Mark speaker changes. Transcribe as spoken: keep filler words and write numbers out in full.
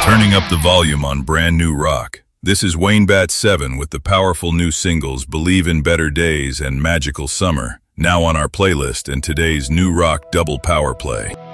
Speaker 1: Turning up the volume on brand new rock. This is Wayne Bat seven with the powerful new singles Believe in Better Days and Magical Summer, now on our playlist and today's new rock double power play.